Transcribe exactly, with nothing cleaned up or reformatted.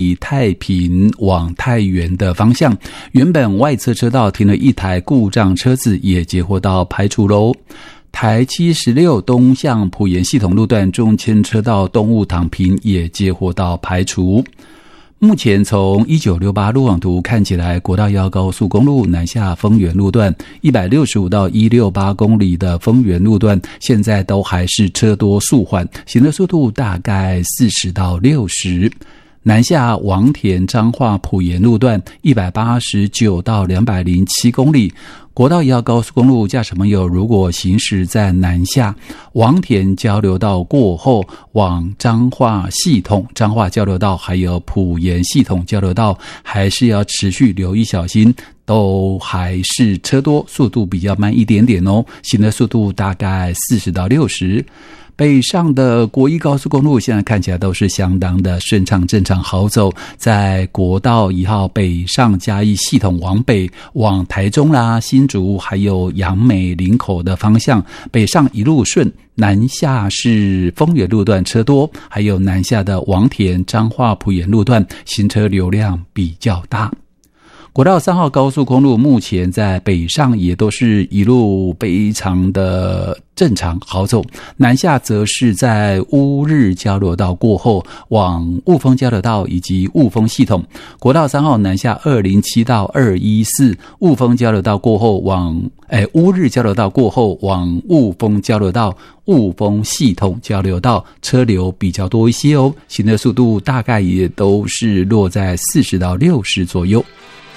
里太平往太原的方向，原本外侧车道停了一台故障车子，也接获到排除咯。台七十六东向埔盐系统路段中牵车道动物躺平，也接获到排除。目前从一九六八路网图看起来，国道一号高速公路南下丰原路段一百六十五到一百六十八公里的丰原路段，现在都还是车多速缓，行的速度大概四十到六十。南下王田彰化埔盐路段一百八十九到两百零七公里，国道一号高速公路驾驶朋友如果行驶在南下王田交流道过后，往彰化系统、彰化交流道还有埔盐系统交流道，还是要持续留意小心，都还是车多，速度比较慢一点点哦，行的速度大概四十到六十。北上的国一高速公路现在看起来都是相当的顺畅正常好走，在国道一号北上嘉义系统往北往台中啦、新竹还有杨美林口的方向，北上一路顺，南下是丰原路段车多，还有南下的王田彰化埔盐路段行车流量比较大。国道三号高速公路目前在北上也都是一路非常的正常好走，南下则是在乌日交流道过后往雾峰交流道以及雾峰系统。国道三号南下二零七到二一四，雾峰交流道过后往诶乌日交流道过后往雾峰交流道、雾峰系统交流道车流比较多一些哦，行的速度大概也都是落在四十到六十左右。